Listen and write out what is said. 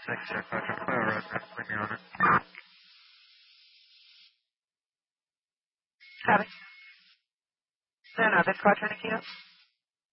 Thanks, Jack. Roger. Fire road, bring me on it. Copy. No, this quadrant, Kilo.